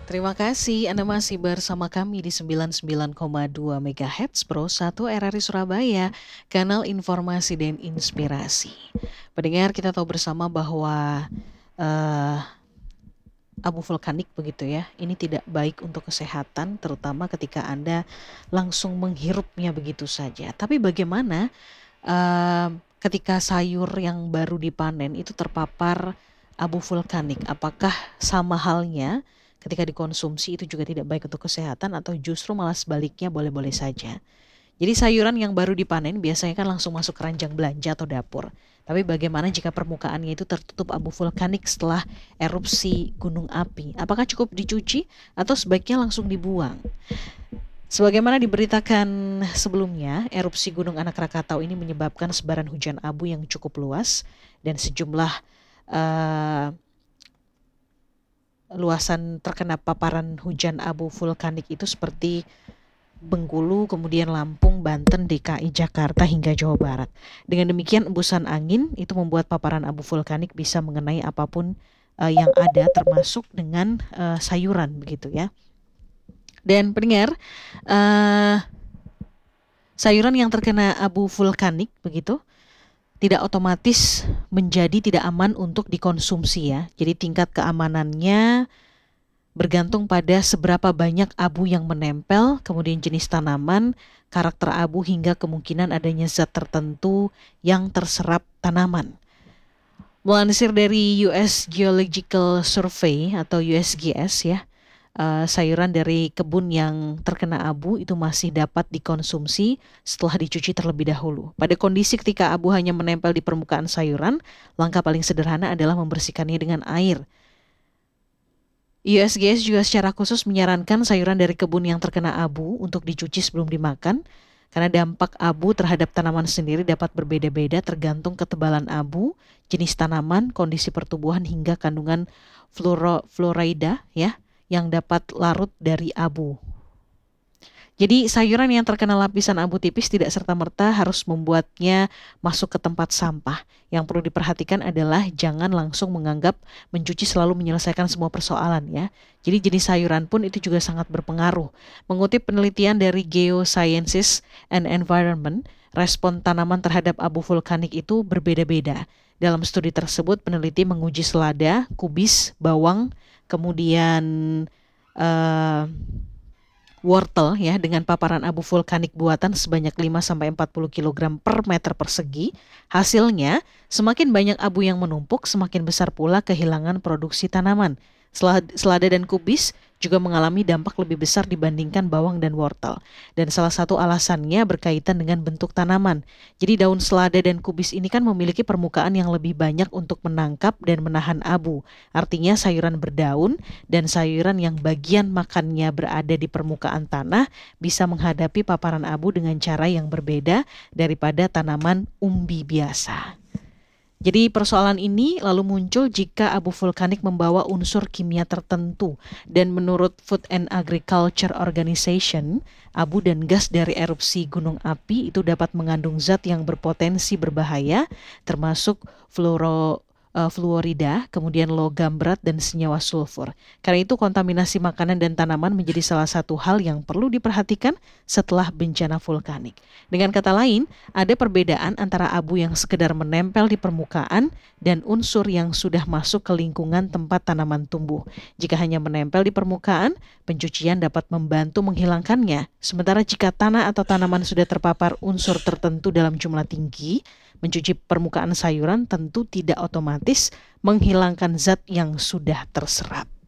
Terima kasih Anda masih bersama kami di 99,2 MHz Pro 1 RRI Surabaya, kanal informasi dan inspirasi. Pendengar, kita tahu bersama bahwa eh, abu vulkanik begitu ya, ini tidak baik untuk kesehatan, terutama ketika Anda langsung menghirupnya begitu saja. Tapi bagaimana eh, ketika sayur yang baru dipanen itu terpapar abu vulkanik? Apakah sama halnya ketika dikonsumsi itu juga tidak baik untuk kesehatan atau justru malah sebaliknya boleh-boleh saja? Jadi sayuran yang baru dipanen biasanya kan langsung masuk keranjang belanja atau dapur. Tapi bagaimana jika permukaannya itu tertutup abu vulkanik setelah erupsi gunung api? Apakah cukup dicuci atau sebaiknya langsung dibuang? Sebagaimana diberitakan sebelumnya, erupsi Gunung Anak Rakatau ini menyebabkan sebaran hujan abu yang cukup luas dan sejumlah eh, luasan terkena paparan hujan abu vulkanik itu seperti Bengkulu, kemudian Lampung, Banten, DKI, Jakarta hingga Jawa Barat. Dengan demikian embusan angin itu membuat paparan abu vulkanik bisa mengenai apapun yang ada termasuk dengan sayuran begitu ya. Dan pendengar, eh, sayuran yang terkena abu vulkanik begitu tidak otomatis menjadi tidak aman untuk dikonsumsi ya. Jadi tingkat keamanannya bergantung pada seberapa banyak abu yang menempel, kemudian jenis tanaman, karakter abu hingga kemungkinan adanya zat tertentu yang terserap tanaman. Melansir dari US Geological Survey atau USGS ya, sayuran dari kebun yang terkena abu itu masih dapat dikonsumsi setelah dicuci terlebih dahulu. Pada kondisi ketika abu hanya menempel di permukaan sayuran, langkah paling sederhana adalah membersihkannya dengan air. USGS juga secara khusus menyarankan sayuran dari kebun yang terkena abu untuk dicuci sebelum dimakan, karena dampak abu terhadap tanaman sendiri dapat berbeda-beda tergantung ketebalan abu, jenis tanaman, kondisi pertumbuhan hingga kandungan fluorida ya yang dapat larut dari abu. Jadi sayuran yang terkena lapisan abu tipis tidak serta-merta harus membuatnya masuk ke tempat sampah. Yang perlu diperhatikan adalah jangan langsung menganggap mencuci selalu menyelesaikan semua persoalan ya. Jadi jenis sayuran pun itu juga sangat berpengaruh. Mengutip penelitian dari Geosciences and Environment, respon tanaman terhadap abu vulkanik itu berbeda-beda. Dalam studi tersebut peneliti menguji selada, kubis, bawang, kemudian wortel ya dengan paparan abu vulkanik buatan sebanyak 5-40 kg per meter persegi. Hasilnya, semakin banyak abu yang menumpuk, semakin besar pula kehilangan produksi tanaman. Selada dan kubis juga mengalami dampak lebih besar dibandingkan bawang dan wortel. Dan salah satu alasannya berkaitan dengan bentuk tanaman. Jadi daun selada dan kubis ini kan memiliki permukaan yang lebih banyak untuk menangkap dan menahan abu. Artinya sayuran berdaun dan sayuran yang bagian makannya berada di permukaan tanah bisa menghadapi paparan abu dengan cara yang berbeda daripada tanaman umbi biasa. Jadi persoalan ini lalu muncul jika abu vulkanik membawa unsur kimia tertentu dan menurut Food and Agriculture Organization, abu dan gas dari erupsi gunung api itu dapat mengandung zat yang berpotensi berbahaya termasuk fluorida, kemudian logam berat dan senyawa sulfur. Karena itu kontaminasi makanan dan tanaman menjadi salah satu hal yang perlu diperhatikan setelah bencana vulkanik. Dengan kata lain, ada perbedaan antara abu yang sekedar menempel di permukaan dan unsur yang sudah masuk ke lingkungan tempat tanaman tumbuh. Jika hanya menempel di permukaan, pencucian dapat membantu menghilangkannya. Sementara jika tanah atau tanaman sudah terpapar unsur tertentu dalam jumlah tinggi, mencuci permukaan sayuran tentu tidak otomatis menghilangkan zat yang sudah terserap.